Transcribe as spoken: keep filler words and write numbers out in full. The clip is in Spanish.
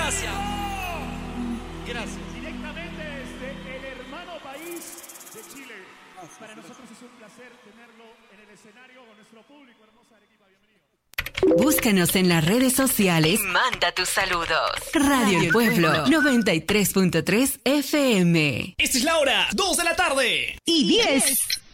Gracias. Gracias. Directamente desde el hermano país de Chile. Gracias, Para gracias. nosotros es un placer tenerlo en el escenario con nuestro público. Hermosa Arequipa, bienvenido. Búscanos en las redes sociales y manda tus saludos. Radio El Pueblo noventa y tres punto tres F M. Esta es la hora, dos de la tarde. Y diez.